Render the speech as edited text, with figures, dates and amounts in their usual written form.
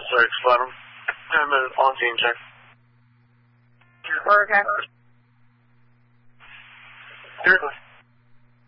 6, let him. 10 minutes on team check. Okay. Here.